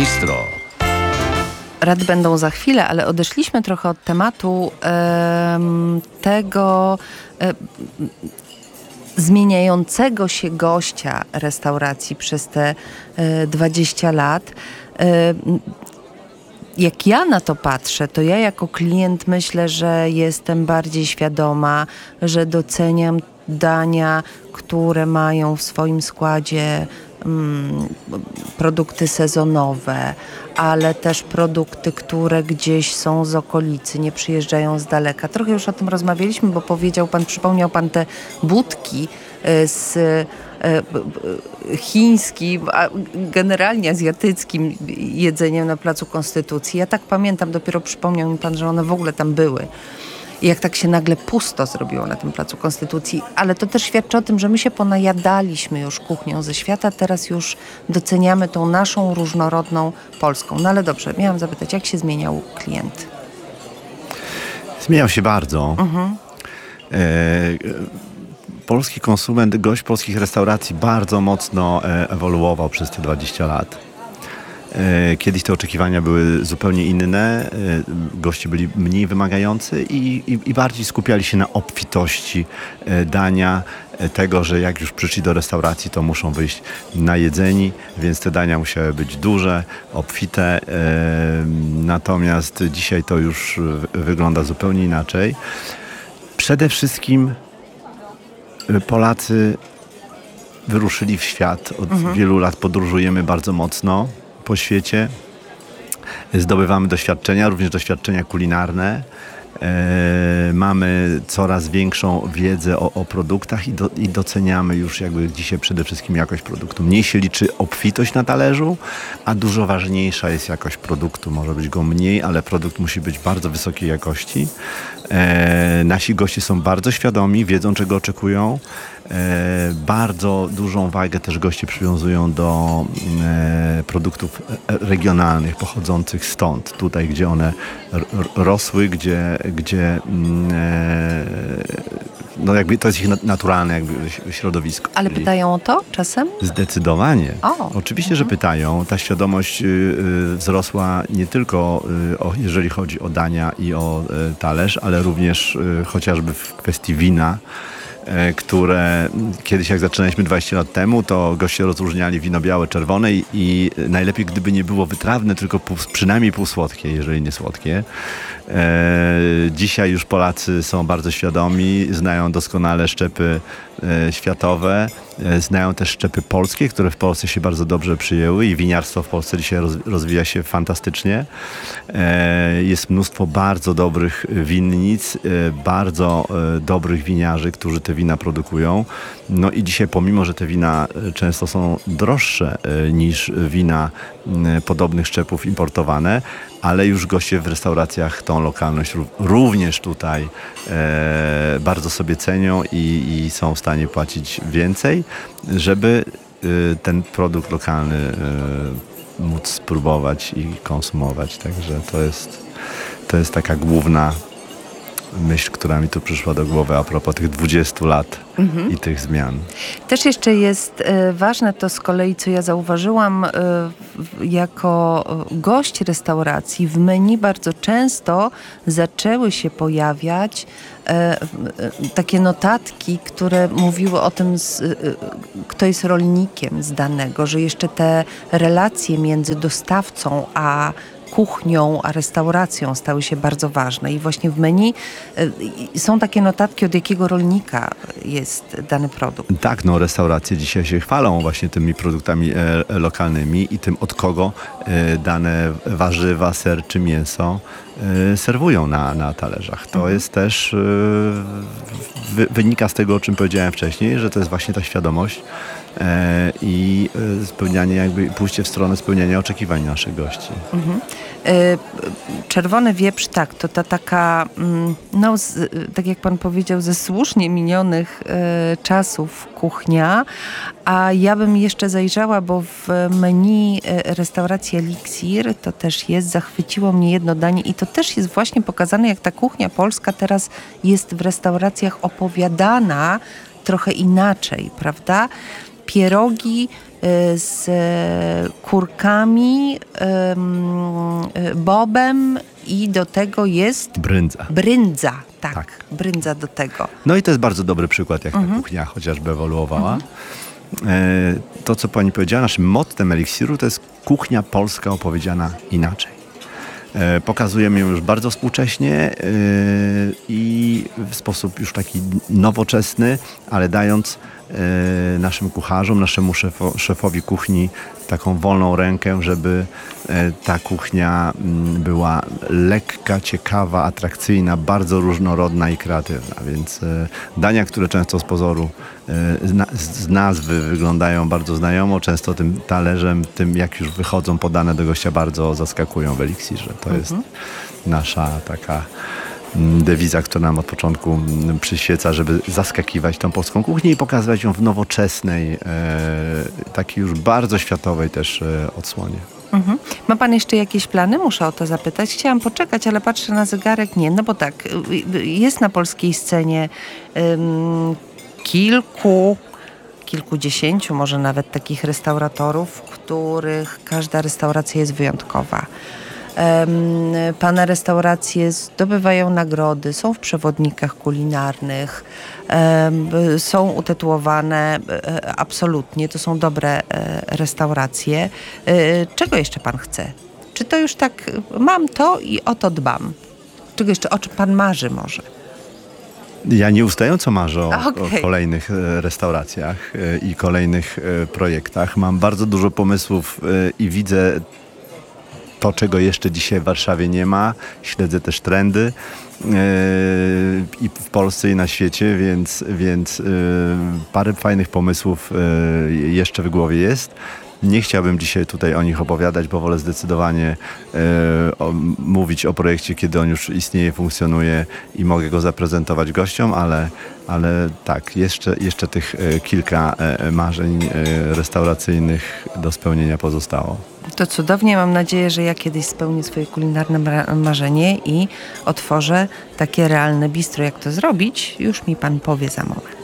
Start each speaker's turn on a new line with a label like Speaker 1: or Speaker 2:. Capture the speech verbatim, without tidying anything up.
Speaker 1: Bistro.
Speaker 2: Rady będą za chwilę, ale odeszliśmy trochę od tematu em, tego em, zmieniającego się gościa restauracji przez te e, dwadzieścia lat. E, jak ja na to patrzę, to ja jako klient myślę, że jestem bardziej świadoma, że doceniam dania, które mają w swoim składzie mm, produkty sezonowe, ale też produkty, które gdzieś są z okolicy, nie przyjeżdżają z daleka. Trochę już o tym rozmawialiśmy, bo powiedział pan, przypomniał pan te budki z chińskim, a generalnie azjatyckim jedzeniem na Placu Konstytucji. Ja tak pamiętam, dopiero przypomniał mi pan, że one w ogóle tam były. I jak tak się nagle pusto zrobiło na tym Placu Konstytucji. Ale to też świadczy o tym, że my się ponajadaliśmy już kuchnią ze świata, teraz już doceniamy tą naszą różnorodną polską. No ale dobrze, miałam zapytać, jak się zmieniał klient?
Speaker 3: Zmieniał się bardzo.
Speaker 2: Mhm.
Speaker 3: E- Polski konsument, gość polskich restauracji bardzo mocno ewoluował przez te dwadzieścia lat. Kiedyś te oczekiwania były zupełnie inne, goście byli mniej wymagający i, i, i bardziej skupiali się na obfitości dania, tego, że jak już przyszli do restauracji, to muszą wyjść najedzeni, więc te dania musiały być duże, obfite. Natomiast dzisiaj to już wygląda zupełnie inaczej. Przede wszystkim Polacy wyruszyli w świat. Od mhm. wielu lat podróżujemy bardzo mocno po świecie. Zdobywamy doświadczenia, również doświadczenia kulinarne. E, mamy coraz większą wiedzę o, o produktach i, do, i doceniamy już jakby dzisiaj przede wszystkim jakość produktu. Mniej się liczy obfitość na talerzu, a dużo ważniejsza jest jakość produktu. Może być go mniej, ale produkt musi być bardzo wysokiej jakości. E, nasi goście są bardzo świadomi, wiedzą czego oczekują. E, bardzo dużą wagę też goście przywiązują do e, produktów regionalnych, pochodzących stąd, tutaj gdzie one r- rosły, gdzie, gdzie mm, e, no jakby to jest ich naturalne jakby środowisko.
Speaker 2: Ale pytają o to czasem?
Speaker 3: Zdecydowanie.
Speaker 2: O.
Speaker 3: Oczywiście,
Speaker 2: Mhm.
Speaker 3: że pytają. Ta świadomość y, y, wzrosła nie tylko y, o, jeżeli chodzi o dania i o y, talerz, ale również y, chociażby w kwestii wina, które kiedyś jak zaczynaliśmy dwadzieścia lat temu, to goście rozróżniali wino białe, czerwone i, i najlepiej gdyby nie było wytrawne, tylko pół, przynajmniej półsłodkie, jeżeli nie słodkie. E, dzisiaj już Polacy są bardzo świadomi, znają doskonale szczepy e, światowe, e, znają też szczepy polskie, które w Polsce się bardzo dobrze przyjęły i winiarstwo w Polsce dzisiaj roz, rozwija się fantastycznie. E, jest mnóstwo bardzo dobrych winnic, e, bardzo e, dobrych winiarzy, którzy te wina produkują. No i dzisiaj pomimo, że te wina często są droższe e, niż wina e, podobnych szczepów importowane, ale już goście w restauracjach tą lokalność również tutaj e, bardzo sobie cenią i, i są w stanie płacić więcej, żeby e, ten produkt lokalny e, móc spróbować i konsumować. Także to jest, to jest taka główna myśl, która mi tu przyszła do głowy a propos tych dwudziestu lat mhm. i tych zmian.
Speaker 2: Też jeszcze jest e, ważne to z kolei, co ja zauważyłam e, w, jako gość restauracji. W menu bardzo często zaczęły się pojawiać e, e, takie notatki, które mówiły o tym, z, e, kto jest rolnikiem z danego, że jeszcze te relacje między dostawcą a kuchnią, a restauracją stały się bardzo ważne i właśnie w menu y, są takie notatki, od jakiego rolnika jest dany produkt.
Speaker 3: Tak, no restauracje dzisiaj się chwalą właśnie tymi produktami e, lokalnymi i tym, od kogo e, dane warzywa, ser czy mięso e, serwują na, na talerzach. To mhm. jest też, e, wy, wynika z tego, o czym powiedziałem wcześniej, że to jest właśnie ta świadomość e, i e, spełnianie, jakby pójście w stronę spełniania oczekiwań naszych gości.
Speaker 2: Mhm. Czerwony wieprz, tak, to ta taka, no z, tak jak pan powiedział, ze słusznie minionych e, czasów kuchnia, a ja bym jeszcze zajrzała, bo w menu restauracji Eliksir to też jest, zachwyciło mnie jedno danie i to też jest właśnie pokazane, jak ta kuchnia polska teraz jest w restauracjach opowiadana trochę inaczej, prawda? Pierogi z kurkami, bobem i do tego jest
Speaker 3: Bryndza.
Speaker 2: bryndza. Tak,
Speaker 3: Tak.
Speaker 2: bryndza do tego.
Speaker 3: No i to jest bardzo dobry przykład, jak
Speaker 2: Mhm.
Speaker 3: ta kuchnia chociażby ewoluowała. E, to, co pani powiedziała, naszym mottem eliksiru to jest kuchnia polska opowiedziana inaczej. E, pokazujemy ją już bardzo współcześnie e, i w sposób już taki nowoczesny, ale dając e, naszym kucharzom, naszemu szefo, szefowi kuchni taką wolną rękę, żeby e, ta kuchnia m, była lekka, ciekawa, atrakcyjna, bardzo różnorodna i kreatywna. Więc e, dania, które często z pozoru, e, z, na, z nazwy wyglądają bardzo znajomo, często tym talerzem, tym jak już wychodzą podane do gościa, bardzo zaskakują w eliksirze. To mhm. jest nasza taka dewiza, która nam od początku przyświeca, żeby zaskakiwać tą polską kuchnię i pokazywać ją w nowoczesnej, e, takiej już bardzo światowej też e, odsłonie.
Speaker 2: Mhm. Ma pan jeszcze jakieś plany? Muszę o to zapytać. Chciałam poczekać, ale patrzę na zegarek. Nie, no bo tak, jest na polskiej scenie um, kilku, kilkudziesięciu może nawet takich restauratorów, których każda restauracja jest wyjątkowa. Pana restauracje zdobywają nagrody, są w przewodnikach kulinarnych, są utytułowane absolutnie, to są dobre restauracje. Czego jeszcze pan chce? Czy to już tak, mam to i o to dbam? Czego jeszcze, o czym pan marzy może?
Speaker 3: Ja nieustająco marzę o,
Speaker 2: Okay.
Speaker 3: o kolejnych restauracjach i kolejnych projektach. Mam bardzo dużo pomysłów i widzę to, czego jeszcze dzisiaj w Warszawie nie ma. Śledzę też trendy yy, i w Polsce, i na świecie, więc, więc yy, parę fajnych pomysłów yy, jeszcze w głowie jest. Nie chciałbym dzisiaj tutaj o nich opowiadać, bo wolę zdecydowanie yy, o, mówić o projekcie, kiedy on już istnieje, funkcjonuje i mogę go zaprezentować gościom, ale, ale tak, jeszcze, jeszcze tych yy, kilka yy, marzeń yy, restauracyjnych do spełnienia pozostało.
Speaker 2: To cudownie. Mam nadzieję, że ja kiedyś spełnię swoje kulinarne ma- marzenie i otworzę takie realne bistro. Jak to zrobić, już mi pan powie za moment.